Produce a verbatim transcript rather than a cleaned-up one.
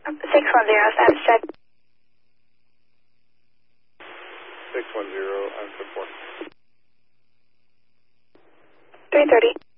six one zero, status check. six one zero, answer four. three thirty.